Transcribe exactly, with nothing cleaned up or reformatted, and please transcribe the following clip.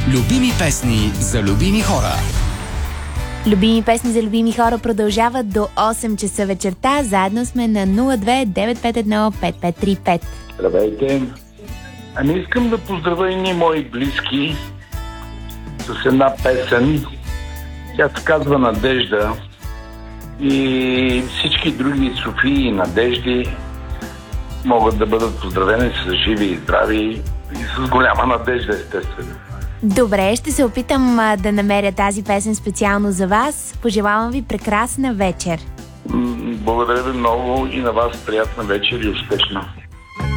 Любими песни за любими хора. Любими песни за любими хора продължават до осем часа вечерта. Заедно сме на нула две девет пет едно пет пет три пет. Здравейте! Ами искам да поздравя и мои близки с една песен. Тя се казва Надежда. И всички други Софии и Надежди могат да бъдат поздравени с живи и здрави и с голяма надежда, естествено. Добре, ще се опитам а, да намеря тази песен специално за вас. Пожелавам ви прекрасна вечер. Благодаря ви много и на вас приятна вечер и успешна.